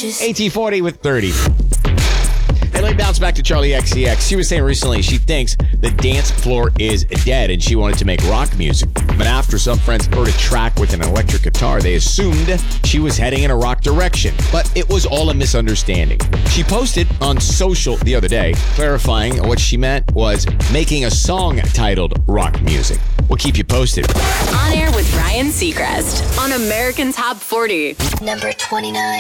AT40 with 30. And let me bounce back to Charlie XCX. She was saying recently she thinks the dance floor is dead and she wanted to make rock music. But after some friends heard a track with an electric guitar, they assumed she was heading in a rock direction. But it was all a misunderstanding. She posted on social the other day, clarifying what she meant was making a song titled Rock Music. We'll keep you posted. On Air with Ryan Seacrest on American Top 40. Number 29.